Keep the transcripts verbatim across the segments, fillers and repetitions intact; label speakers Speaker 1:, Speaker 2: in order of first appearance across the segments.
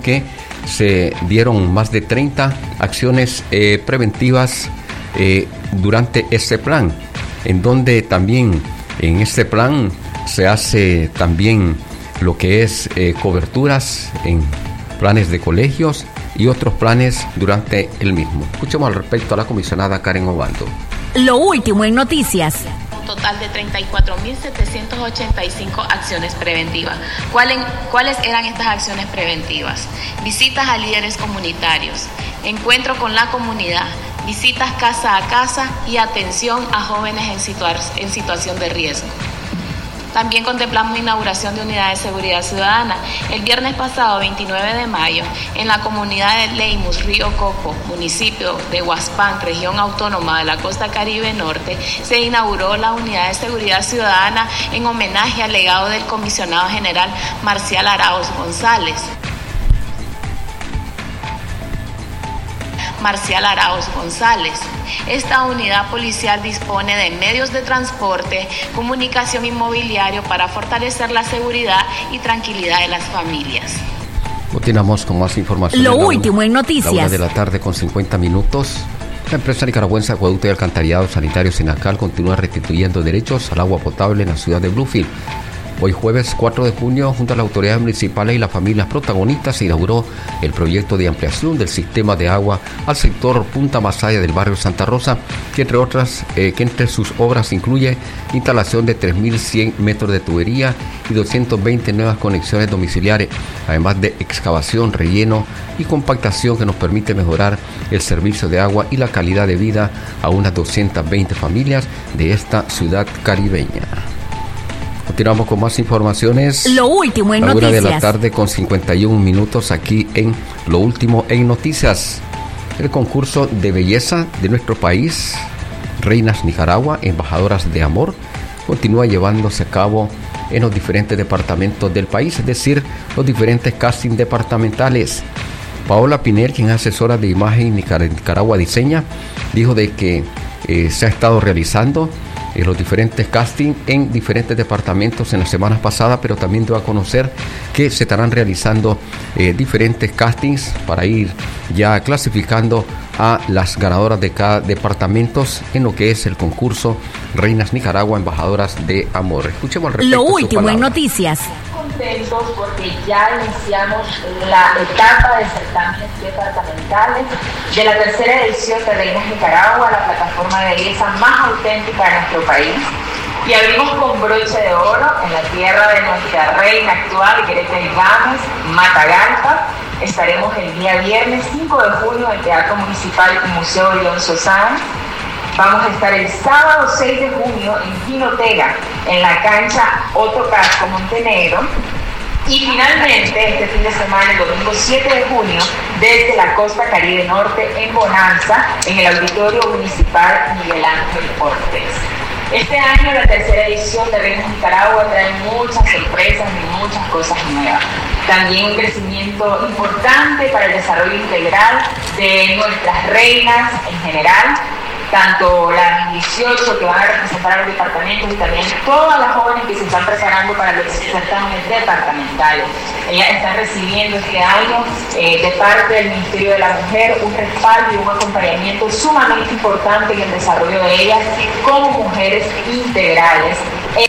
Speaker 1: que se dieron más de treinta acciones eh, preventivas eh, durante este plan, en donde también en este plan se hace también lo que es eh, coberturas en planes de colegios y otros planes durante el mismo. Escuchemos al respecto a la comisionada Karen Obando.
Speaker 2: Lo último en noticias.
Speaker 3: Total de treinta y cuatro mil setecientas ochenta y cinco acciones preventivas. ¿Cuáles, ¿Cuáles eran estas acciones preventivas? Visitas a líderes comunitarios, encuentro con la comunidad, visitas casa a casa y atención a jóvenes en, situa- en situación de riesgo. También contemplamos inauguración de unidades de seguridad ciudadana. El viernes pasado, veintinueve de mayo, en la comunidad de Leimus, Río Coco, municipio de Huaspán, región autónoma de la costa Caribe Norte, se inauguró la unidad de seguridad ciudadana en homenaje al legado del comisionado general Marcial Arauz González. Marcial Arauz González. Esta unidad policial dispone de medios de transporte, comunicación y mobiliario para fortalecer la seguridad y tranquilidad de las familias.
Speaker 1: Continuamos con más información.
Speaker 2: Lo último en noticias.
Speaker 1: La una de la tarde con cincuenta minutos. La empresa nicaragüense Acueducto y Alcantarillado Sanitario Senacal continúa restituyendo derechos al agua potable en la ciudad de Bluefield. Hoy jueves cuatro de junio, junto a las autoridades municipales y las familias protagonistas, se inauguró el proyecto de ampliación del sistema de agua al sector Punta Masaya del barrio Santa Rosa, que entre otras, eh, que entre sus obras incluye instalación de tres mil cien metros de tubería y doscientas veinte nuevas conexiones domiciliares, además de excavación, relleno y compactación que nos permite mejorar el servicio de agua y la calidad de vida a unas doscientas veinte familias de esta ciudad caribeña. Continuamos con más informaciones.
Speaker 2: Lo último en noticias.
Speaker 1: La una de la tarde con cincuenta y un minutos aquí en Lo último en noticias. El concurso de belleza de nuestro país, Reinas Nicaragua, Embajadoras de Amor, continúa llevándose a cabo en los diferentes departamentos del país, es decir, los diferentes castings departamentales. Paola Pinel, quien es asesora de imagen Nicaragua Diseña, dijo de que eh, se ha estado realizando Eh, los diferentes castings en diferentes departamentos en las semanas pasadas, pero también dio a conocer que se estarán realizando eh, diferentes castings para ir ya clasificando a las ganadoras de cada departamento en lo que es el concurso Reinas Nicaragua, Embajadoras de Amor. Escuchemos al respecto.
Speaker 2: Lo último en noticias.
Speaker 4: Contentos porque ya iniciamos la etapa de certámenes departamentales de la tercera edición de Reinas Nicaragua, la plataforma de belleza más auténtica de nuestro país, y abrimos con broche de oro en la tierra de nuestra reina actual, Greta Gámez, Matagalpa. Estaremos el día viernes cinco de junio en el Teatro Municipal y Museo Leoncio Sanz. Vamos a estar el sábado seis de junio en Jinotega, en la cancha Otto Casco Montenegro. Y finalmente, este fin de semana, el domingo siete de junio, desde la costa Caribe Norte, en Bonanza, en el Auditorio Municipal Miguel Ángel Ortiz. Este año, la tercera edición de Reinas Nicaragua trae muchas sorpresas y muchas cosas nuevas. También un crecimiento importante para el desarrollo integral de nuestras reinas en general, tanto las dieciocho que van a representar a los departamentos y también todas las jóvenes que se están preparando para los certámenes departamentales. Ellas están recibiendo este año eh, de parte del Ministerio de la Mujer un respaldo y un acompañamiento sumamente importante en el desarrollo de ellas como mujeres integrales.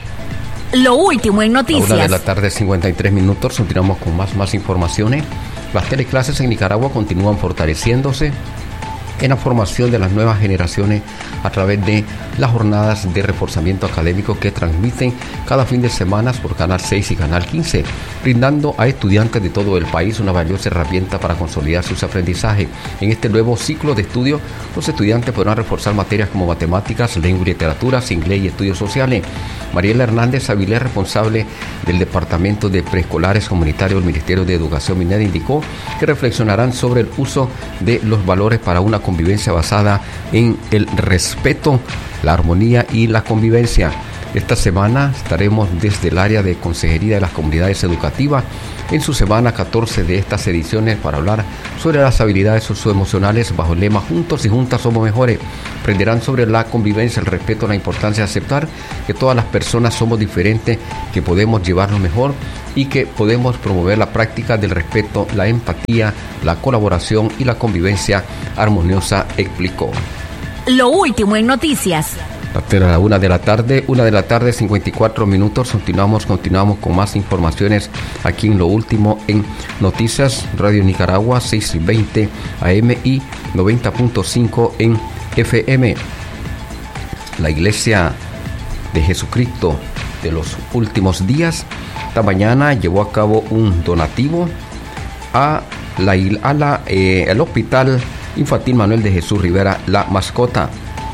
Speaker 2: Lo último en noticias.
Speaker 1: A una de la tarde, cincuenta y tres minutos, continuamos con más, más informaciones. Las teleclases en Nicaragua continúan fortaleciéndose en la formación de las nuevas generaciones a través de las jornadas de reforzamiento académico que transmiten cada fin de semana por Canal seis y Canal quince, brindando a estudiantes de todo el país una valiosa herramienta para consolidar sus aprendizajes. En este nuevo ciclo de estudio, los estudiantes podrán reforzar materias como matemáticas, lengua y literatura, inglés y estudios sociales. Mariela Hernández Avilés, responsable del Departamento de Preescolares Comunitarios del Ministerio de Educación Minera, indicó que reflexionarán sobre el uso de los valores para una convivencia basada en el respeto, la armonía y la convivencia. Esta semana estaremos desde el área de Consejería de las Comunidades Educativas en su semana catorce de estas ediciones para hablar sobre las habilidades socioemocionales bajo el lema Juntos y Juntas somos mejores. Aprenderán sobre la convivencia, el respeto, la importancia de aceptar que todas las personas somos diferentes, que podemos llevarnos mejor y que podemos promover la práctica del respeto, la empatía, la colaboración y la convivencia armoniosa, explicó.
Speaker 2: Lo último en noticias.
Speaker 1: A la una de la tarde, una de la tarde, cincuenta y cuatro minutos. Continuamos, continuamos con más informaciones aquí en Lo Último en Noticias. Radio Nicaragua, seiscientos veinte A M y noventa punto cinco en F M. La Iglesia de Jesucristo de los Últimos Días, esta mañana llevó a cabo un donativo a la, a la eh, el Hospital Infantil Manuel de Jesús Rivera La Mascota.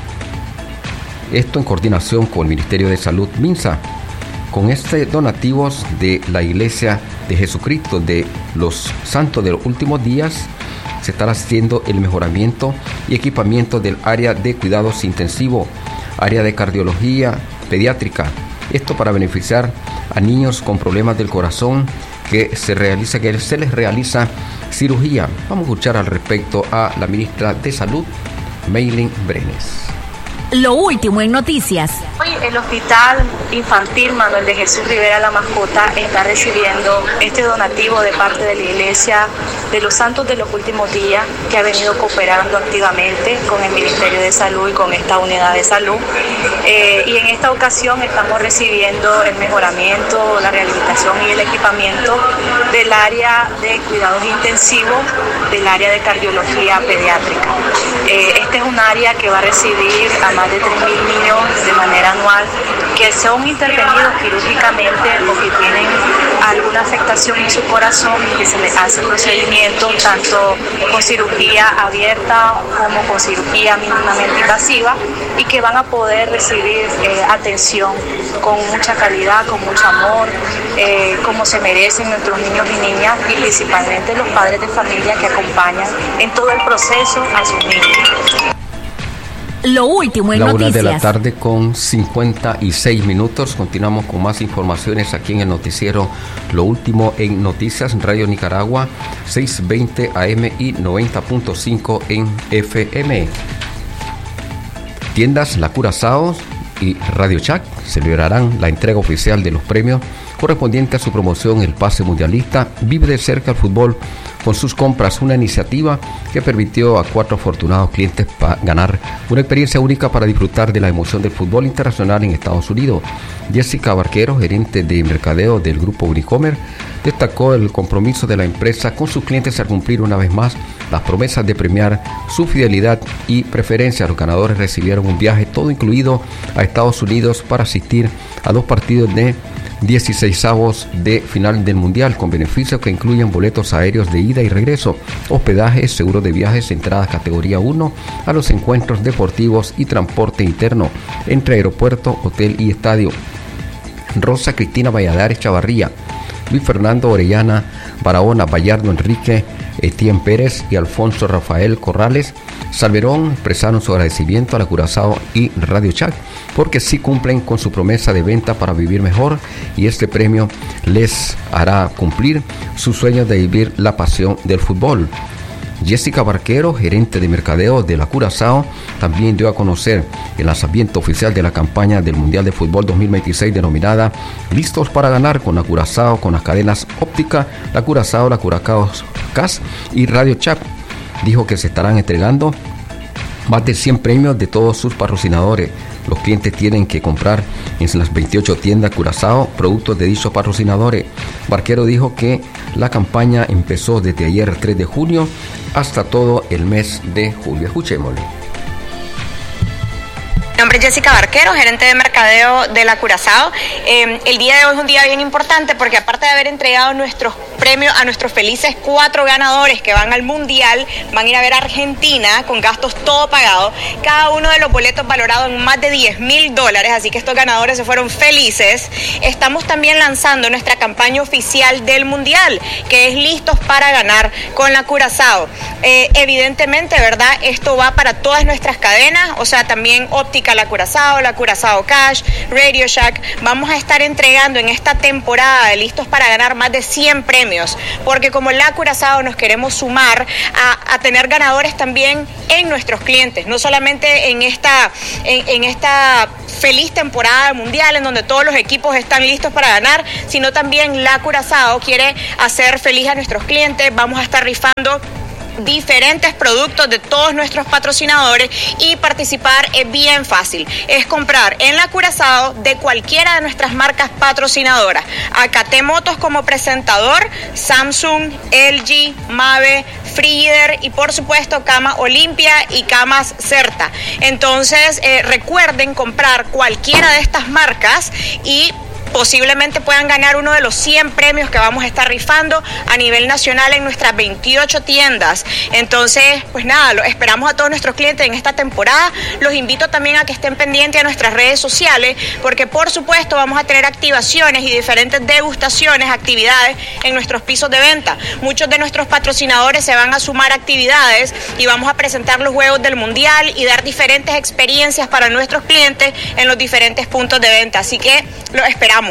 Speaker 1: Esto en coordinación con el Ministerio de Salud, MINSA. Con este donativos de la Iglesia de Jesucristo de los Santos de los Últimos Días, se estará haciendo el mejoramiento y equipamiento del área de cuidados intensivos, área de cardiología pediátrica. Esto para beneficiar a niños con problemas del corazón que se realiza, que se les realiza cirugía. Vamos a escuchar al respecto a la ministra de Salud, Meilin Brenes.
Speaker 2: Lo último en noticias.
Speaker 5: Hoy el Hospital Infantil Manuel de Jesús Rivera La Mascota está recibiendo este donativo de parte de la Iglesia de los Santos de los Últimos Días, que ha venido cooperando activamente con el Ministerio de Salud y con esta unidad de salud. Eh, y en esta ocasión estamos recibiendo el mejoramiento, la rehabilitación y el equipamiento del área de cuidados intensivos, del área de cardiología pediátrica. Eh, este es un área que va a recibir a más de tres mil niños de manera anual que son intervenidos quirúrgicamente o que tienen alguna afectación en su corazón, que se les hace procedimiento tanto con cirugía abierta como con cirugía mínimamente invasiva, y que van a poder recibir eh, atención con mucha calidad, con mucho amor, eh, como se merecen nuestros niños y niñas, y principalmente los padres de familia que acompañan en todo el proceso a sus niños.
Speaker 2: Lo último en
Speaker 1: la
Speaker 2: noticias.
Speaker 1: Una de la tarde con cincuenta y seis minutos. Continuamos con más informaciones aquí en el noticiero Lo Último en Noticias, Radio Nicaragua, seiscientos veinte A M y noventa punto cinco en F M. Tiendas La Curazao y Radio Chac celebrarán la entrega oficial de los premios correspondiente a su promoción El Pase Mundialista Vive de Cerca el Fútbol con sus compras, una iniciativa que permitió a cuatro afortunados clientes pa- ganar una experiencia única para disfrutar de la emoción del fútbol internacional en Estados Unidos. Jessica Barquero, gerente de mercadeo del grupo Unicomer, destacó el compromiso de la empresa con sus clientes al cumplir una vez más las promesas de premiar su fidelidad y preferencia. Los ganadores recibieron un viaje todo incluido a Estados Unidos para asistir a dos partidos de dieciseisavos de final del Mundial, con beneficios que incluyen boletos aéreos de ida y regreso, hospedaje, seguro de viajes, entradas categoría uno a los encuentros deportivos y transporte interno entre aeropuerto, hotel y estadio. Rosa Cristina Valladares Chavarría, Luis Fernando Orellana Barahona, Bayardo Enrique, Etienne Pérez y Alfonso Rafael Corrales Salverón expresaron su agradecimiento a la Curazao y Radio Chac porque sí cumplen con su promesa de venta para vivir mejor, y este premio les hará cumplir su sueño de vivir la pasión del fútbol. Jessica Barquero, gerente de mercadeo de la Curazao, también dio a conocer el lanzamiento oficial de la campaña del Mundial de Fútbol dos mil veintiséis denominada Listos para Ganar con la Curazao, con las cadenas óptica, la Curazao, la Curacao C A S y Radio Chac. Dijo que se estarán entregando más de cien premios de todos sus patrocinadores. Los clientes tienen que comprar en las veintiocho tiendas Curazao productos de dichos patrocinadores. Barquero dijo que la campaña empezó desde ayer tres de junio hasta todo el mes de julio. Escuchémosle.
Speaker 6: Mi nombre es Jessica Barquero, gerente de mercadeo de la Curazao. Eh, el día de hoy es un día bien importante porque aparte de haber entregado nuestros premios a nuestros felices cuatro ganadores que van al Mundial, van a ir a ver a Argentina con gastos todo pagado, cada uno de los boletos valorados en más de diez mil dólares, así que estos ganadores se fueron felices. Estamos también lanzando nuestra campaña oficial del Mundial, que es Listos para Ganar con la Curazao. Eh, evidentemente, ¿verdad? Esto va para todas nuestras cadenas, o sea, también óptica la Curazao, la Curazao Cash, Radio Shack. Vamos a estar entregando en esta temporada de Listos para Ganar más de cien premios. premios, porque como La Curazao nos queremos sumar a, a tener ganadores también en nuestros clientes, no solamente en esta, en, en esta feliz temporada mundial en donde todos los equipos están listos para ganar, sino también La Curazao quiere hacer feliz a nuestros clientes. Vamos a estar rifando diferentes productos de todos nuestros patrocinadores y participar es bien fácil. Es comprar en La Curazao de cualquiera de nuestras marcas patrocinadoras. Acate Motos como presentador, Samsung, L G, Mave, Frigider y por supuesto Cama Olimpia y Camas Certa. Entonces eh, recuerden comprar cualquiera de estas marcas y posiblemente puedan ganar uno de los cien premios que vamos a estar rifando a nivel nacional en nuestras veintiocho tiendas. Entonces, pues nada, lo esperamos a todos nuestros clientes en esta temporada. Los invito también a que estén pendientes a nuestras redes sociales, porque por supuesto vamos a tener activaciones y diferentes degustaciones, actividades en nuestros pisos de venta. Muchos de nuestros patrocinadores se van a sumar a actividades y vamos a presentar los juegos del Mundial y dar diferentes experiencias para nuestros clientes en los diferentes puntos de venta. Así que lo esperamos.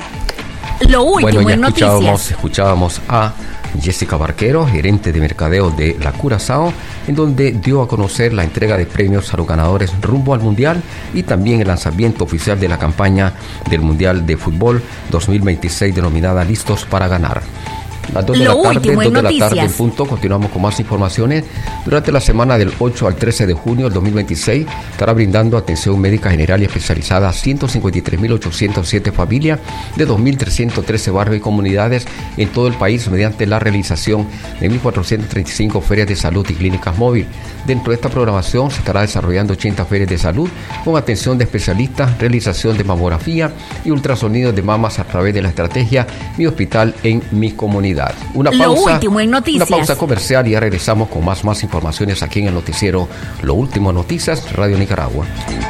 Speaker 2: Lo último
Speaker 1: bueno, ya
Speaker 2: en
Speaker 1: escuchábamos,
Speaker 2: noticias.
Speaker 1: escuchábamos a Jessica Barquero, gerente de mercadeo de La Curazao, en donde dio a conocer la entrega de premios a los ganadores rumbo al Mundial y también el lanzamiento oficial de la campaña del Mundial de Fútbol dos mil veintiséis denominada Listos para Ganar. Las dos de
Speaker 2: Lo
Speaker 1: la tarde,
Speaker 2: último en
Speaker 1: dos de la tarde en
Speaker 2: noticias.
Speaker 1: punto, continuamos con más informaciones. Durante la semana del ocho al trece de junio del dos mil veintiséis estará brindando atención médica general y especializada a ciento cincuenta y tres mil ochocientos siete familias de dos mil trescientos trece barrios y comunidades en todo el país mediante la realización de mil cuatrocientas treinta y cinco ferias de salud y clínicas móviles. Dentro de esta programación se estará desarrollando ochenta ferias de salud con atención de especialistas, realización de mamografía y ultrasonidos de mamas a través de la estrategia Mi Hospital en Mi Comunidad. Una
Speaker 2: Lo
Speaker 1: pausa,
Speaker 2: último en noticias.
Speaker 1: una pausa comercial y ya regresamos con más, más informaciones aquí en el noticiero Lo Último en Noticias, Radio Nicaragua.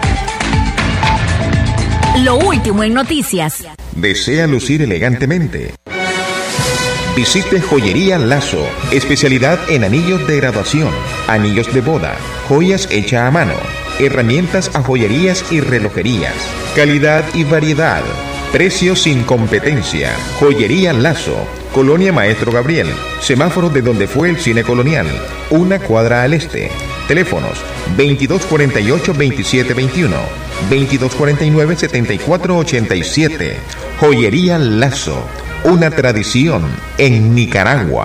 Speaker 2: Lo último en noticias.
Speaker 7: ¿Desea lucir elegantemente? Visite Joyería Lazo, especialidad en anillos de graduación, anillos de boda, joyas hechas a mano, herramientas a joyerías y relojerías, calidad y variedad, precios sin competencia. Joyería Lazo, Colonia Maestro Gabriel, semáforo de donde fue el cine colonial, una cuadra al este. Teléfonos veintidós cuarenta y ocho, veintisiete veintiuno, veintidós cuarenta y nueve, setenta y cuatro ochenta y siete. Joyería Lazo, una tradición en Nicaragua.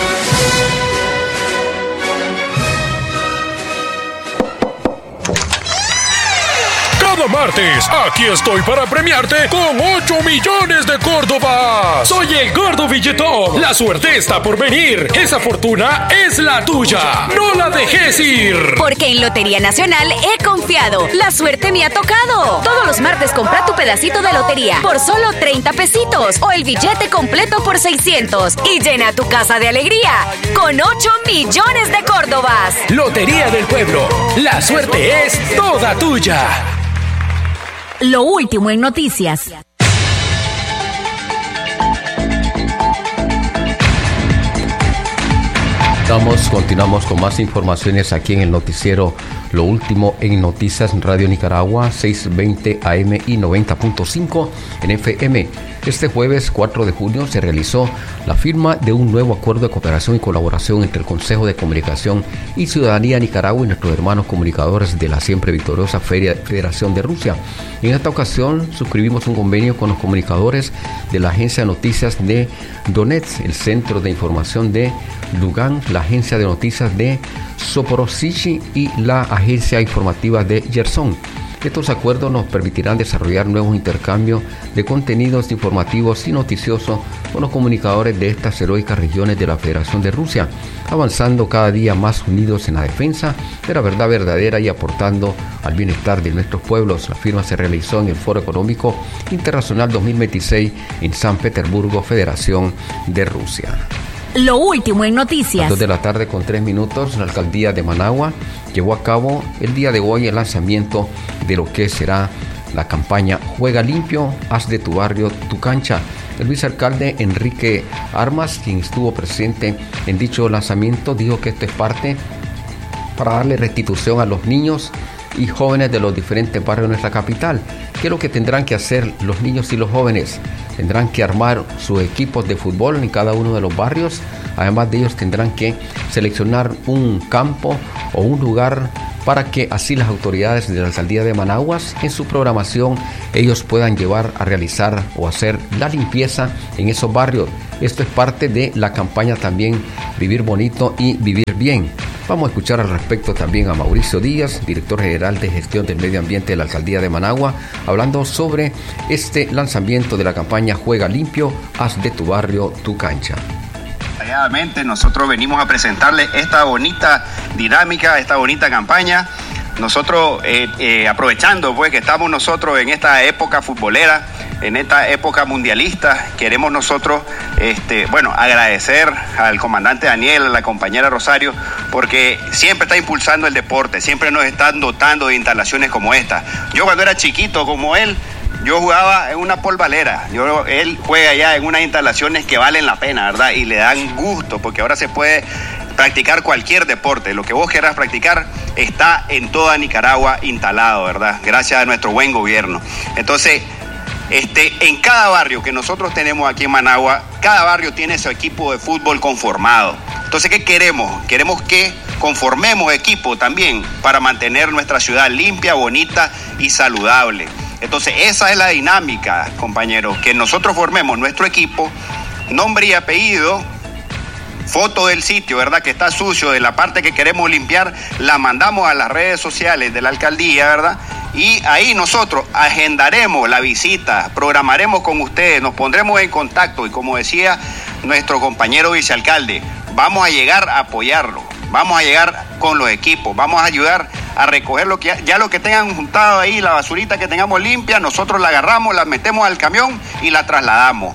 Speaker 8: Cada martes, aquí estoy para premiarte con ocho millones de córdobas. Soy el Gordo Billetón. La suerte está por venir. Esa fortuna es la tuya. No la dejes ir.
Speaker 2: Porque en Lotería Nacional he confiado. La suerte me ha tocado. Todos los martes compra tu pedacito de lotería por solo treinta pesitos o el billete completo por seiscientos y llena tu casa de alegría con ocho millones de córdobas.
Speaker 8: Lotería del Pueblo. La suerte es toda tuya.
Speaker 2: Lo último en noticias.
Speaker 1: Estamos, continuamos con más informaciones aquí en el noticiero Lo Último en Noticias, Radio Nicaragua, seiscientos veinte A M y noventa punto cinco en F M. Este jueves cuatro de junio se realizó la firma de un nuevo acuerdo de cooperación y colaboración entre el Consejo de Comunicación y Ciudadanía de Nicaragua y nuestros hermanos comunicadores de la siempre victoriosa Federación de Rusia. En esta ocasión suscribimos un convenio con los comunicadores de la Agencia de Noticias de Donetsk, el Centro de Información de Lugansk, la Agencia de Noticias de Zaporozhye y la Agencia Informativa de Gerson. Estos acuerdos nos permitirán desarrollar nuevos intercambios de contenidos informativos y noticiosos con los comunicadores de estas heroicas regiones de la Federación de Rusia, avanzando cada día más unidos en la defensa de la verdad verdadera y aportando al bienestar de nuestros pueblos. La firma se realizó en el Foro Económico Internacional dos mil veintiséis en San Petersburgo, Federación de Rusia.
Speaker 2: Lo último en noticias.
Speaker 1: A las dos de la tarde con tres minutos, la alcaldía de Managua llevó a cabo el día de hoy el lanzamiento de lo que será la campaña Juega Limpio, haz de tu barrio tu cancha. El vicealcalde Enrique Armas, quien estuvo presente en dicho lanzamiento, dijo que esto es parte para darle restitución a los niños y jóvenes de los diferentes barrios de nuestra capital. ¿Qué es lo que tendrán que hacer los niños y los jóvenes? Tendrán que armar sus equipos de fútbol en cada uno de los barrios. Además de ellos tendrán que seleccionar un campo o un lugar para que así las autoridades de la alcaldía de Managuas en su programación ellos puedan llevar a realizar o hacer la limpieza en esos barrios. Esto es parte de la campaña también Vivir Bonito y Vivir Bien. Vamos a escuchar al respecto también a Mauricio Díaz, director general de gestión del medio ambiente de la alcaldía de Managua, hablando sobre este lanzamiento de la campaña Juega Limpio, haz de tu barrio tu cancha.
Speaker 9: Nosotros venimos a presentarles esta bonita dinámica, esta bonita campaña. Nosotros eh, eh, aprovechando pues que estamos nosotros en esta época futbolera, en esta época mundialista, queremos nosotros este, bueno, agradecer al comandante Daniel, a la compañera Rosario, porque siempre está impulsando el deporte, siempre nos están dotando de instalaciones como esta. Yo cuando era chiquito como él, yo jugaba en una polvalera. Yo, él juega ya en unas instalaciones que valen la pena, ¿verdad? Y le dan gusto, porque ahora se puede practicar cualquier deporte. Lo que vos quieras practicar está en toda Nicaragua instalado, ¿verdad? Gracias a nuestro buen gobierno. Entonces, este, en cada barrio que nosotros tenemos aquí en Managua, cada barrio tiene su equipo de fútbol conformado. Entonces, ¿qué queremos? Queremos que conformemos equipo también para mantener nuestra ciudad limpia, bonita y saludable. Entonces, esa es la dinámica, compañeros, que nosotros formemos nuestro equipo, nombre y apellido, foto del sitio, ¿verdad?, que está sucio, de la parte que queremos limpiar, la mandamos a las redes sociales de la alcaldía, ¿verdad?, y ahí nosotros agendaremos la visita, programaremos con ustedes, nos pondremos en contacto y, como decía nuestro compañero vicealcalde, vamos a llegar a apoyarlo, vamos a llegar con los equipos, vamos a ayudar a recoger lo que ya, ya lo que tengan juntado ahí, la basurita que tengamos limpia, nosotros la agarramos, la metemos al camión y la trasladamos.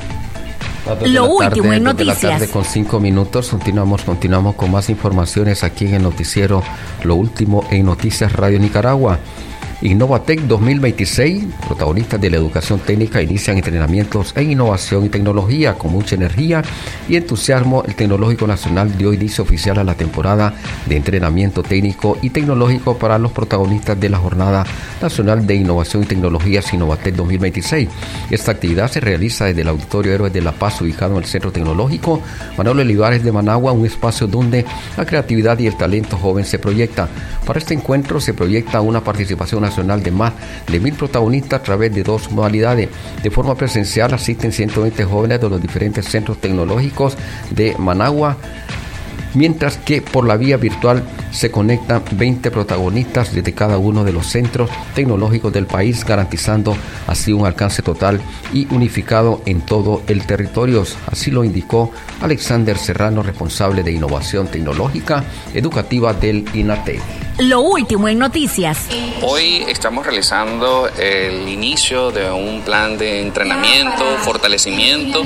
Speaker 2: Lo último en noticias.
Speaker 1: De la tarde con cinco minutos, continuamos, continuamos con más informaciones aquí en el noticiero Lo Último en Noticias Radio Nicaragua. Innovatec dos mil veintiséis, protagonistas de la educación técnica inician entrenamientos en innovación y tecnología con mucha energía y entusiasmo. El Tecnológico Nacional dio inicio oficial a la temporada de entrenamiento técnico y tecnológico para los protagonistas de la Jornada Nacional de Innovación y Tecnologías Innovatec dos mil veintiséis. Esta actividad se realiza desde el Auditorio Héroes de la Paz, ubicado en el Centro Tecnológico Manuel Olivares de Managua, un espacio donde la creatividad y el talento joven se proyecta. Para este encuentro se proyecta una participación nacional de más de mil protagonistas a través de dos modalidades. De forma presencial asisten ciento veinte jóvenes de los diferentes centros tecnológicos de Managua, mientras que por la vía virtual se conectan veinte protagonistas desde cada uno de los centros tecnológicos del país, garantizando así un alcance total y unificado en todo el territorio. Así lo indicó Alexander Serrano, responsable de Innovación Tecnológica Educativa del INATEC.
Speaker 2: Lo último en noticias.
Speaker 10: Hoy estamos realizando el inicio de un plan de entrenamiento, fortalecimiento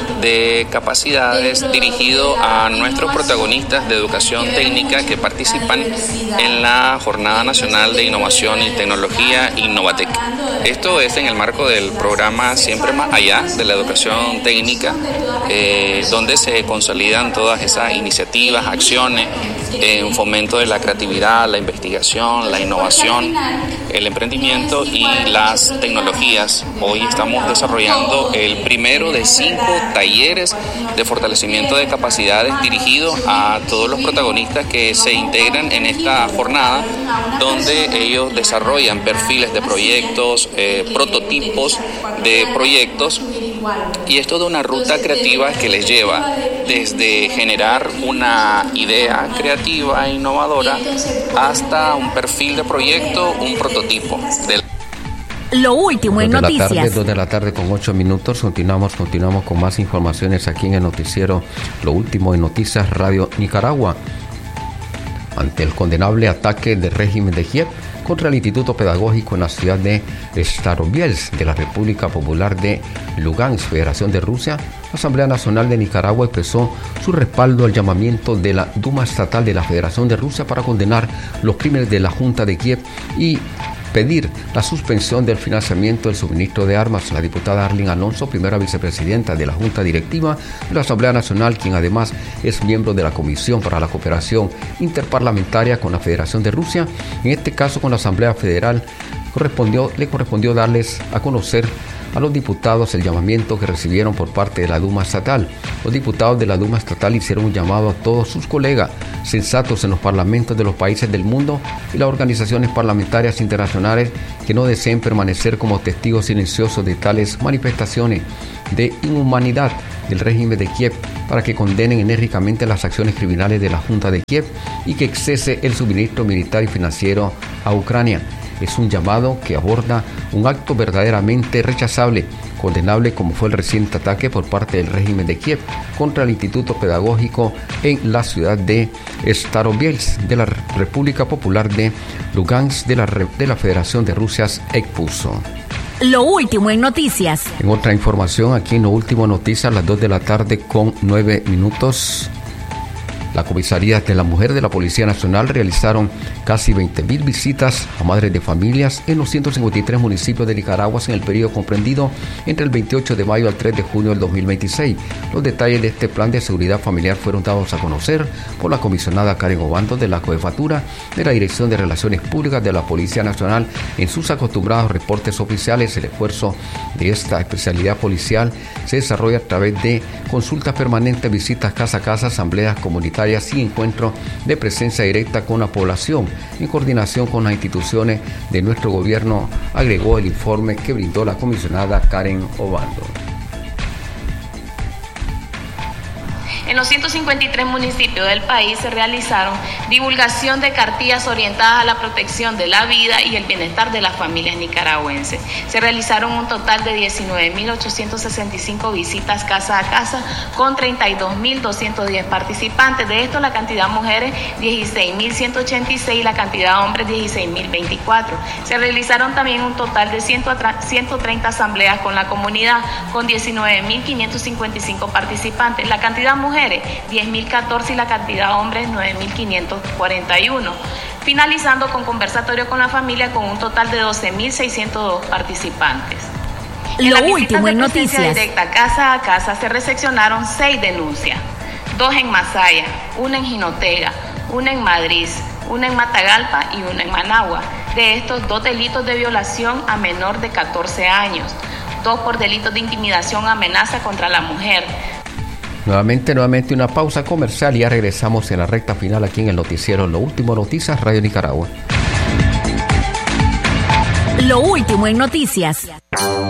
Speaker 10: de capacidades dirigido a nuestros protagonistas de educación técnica que participan en la Jornada Nacional de Innovación y Tecnología Innovatec. Esto es en el marco del programa Siempre Más Allá de la educación técnica, eh, donde se consolidan todas esas iniciativas, acciones en fomento de la creatividad, la investigación, la innovación, el emprendimiento y las tecnologías. Hoy estamos desarrollando el primero de cinco talleres de fortalecimiento de capacidades dirigidos a todos los protagonistas que se integran en esta jornada, donde ellos desarrollan perfiles de proyectos, eh, prototipos de proyectos, y es toda una ruta creativa que les lleva desde generar una idea creativa e innovadora hasta un perfil de proyecto, un prototipo. Del...
Speaker 2: Lo último en noticias.
Speaker 1: Tarde, dos de la tarde con ocho minutos. Continuamos, continuamos con más informaciones aquí en el noticiero Lo Último en Noticias Radio Nicaragua. Ante el condenable ataque del régimen de Kiev contra el Instituto Pedagógico en la ciudad de Starobielsk de la República Popular de Lugansk, Federación de Rusia, la Asamblea Nacional de Nicaragua expresó su respaldo al llamamiento de la Duma Estatal de la Federación de Rusia para condenar los crímenes de la Junta de Kiev y pedir la suspensión del financiamiento del suministro de armas. La diputada Arlene Alonso, primera vicepresidenta de la Junta Directiva de la Asamblea Nacional, quien además es miembro de la Comisión para la Cooperación Interparlamentaria con la Federación de Rusia, en este caso con la Asamblea Federal, correspondió, le correspondió darles a conocer a los diputados el llamamiento que recibieron por parte de la Duma Estatal. Los diputados de la Duma Estatal hicieron un llamado a todos sus colegas sensatos en los parlamentos de los países del mundo y las organizaciones parlamentarias internacionales que no deseen permanecer como testigos silenciosos de tales manifestaciones de inhumanidad del régimen de Kiev, para que condenen enérgicamente las acciones criminales de la Junta de Kiev y que cese el suministro militar y financiero a Ucrania. Es un llamado que aborda un acto verdaderamente rechazable, condenable como fue el reciente ataque por parte del régimen de Kiev contra el Instituto Pedagógico en la ciudad de Starobielsk de la República Popular de Lugansk de la, de la Federación de Rusia expuso.
Speaker 2: Lo último en noticias.
Speaker 1: En otra información, aquí en Lo Último Noticias, a las dos de la tarde con nueve minutos. La Comisaría de la Mujer de la Policía Nacional realizaron casi veinte mil visitas a madres de familias en los ciento cincuenta y tres municipios de Nicaragua en el periodo comprendido entre el veintiocho de mayo al tres de junio del dos mil veintiséis. Los detalles de este plan de seguridad familiar fueron dados a conocer por la comisionada Karen Obando de la Cojefatura de la Dirección de Relaciones Públicas de la Policía Nacional en sus acostumbrados reportes oficiales. El esfuerzo de esta especialidad policial se desarrolla a través de consultas permanentes, visitas casa a casa, asambleas comunitarias y encuentros de presencia directa con la población en coordinación con las instituciones de nuestro gobierno, agregó el informe que brindó la comisionada Karen Obando.
Speaker 3: En los ciento cincuenta y tres municipios del país se realizaron divulgación de cartillas orientadas a la protección de la vida y el bienestar de las familias nicaragüenses. Se realizaron un total de diecinueve mil ochocientos sesenta y cinco visitas casa a casa con treinta y dos mil doscientos diez participantes. De esto, la cantidad mujeres dieciséis mil ciento ochenta y seis y la cantidad hombres dieciséis mil veinticuatro. Se realizaron también un total de ciento treinta asambleas con la comunidad con diecinueve mil quinientos cincuenta y cinco participantes. La cantidad mujeres diez mil catorce y la cantidad hombres nueve mil quinientos cuarenta y uno, finalizando con conversatorio con la familia con un total de doce mil seiscientos dos participantes. En
Speaker 2: Lo último en noticias.
Speaker 3: Directa casa a casa se recepcionaron seis denuncias, dos en Masaya, una en Jinotega, una en Madrid, una en Matagalpa y una en Managua. De estos, dos delitos de violación a menor de catorce años, dos por delitos de intimidación o amenaza contra la mujer.
Speaker 1: Nuevamente, nuevamente una pausa comercial y ya regresamos en la recta final aquí en el noticiero Lo Último Noticias, Radio Nicaragua.
Speaker 2: Lo último en noticias.